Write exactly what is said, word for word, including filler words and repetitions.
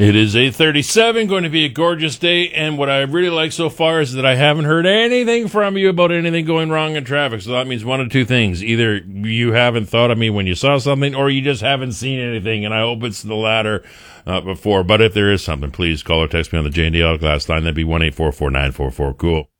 It is eight thirty-seven, going to be a gorgeous day, and what I really like so far is that I haven't heard anything from you about anything going wrong in traffic, so that means one of two things. Either you haven't thought of me when you saw something, or you just haven't seen anything, and I hope it's the latter uh, before. But if there is something, please call or text me on the J and D Autoglass line. That'd be one eight four four nine four four cool.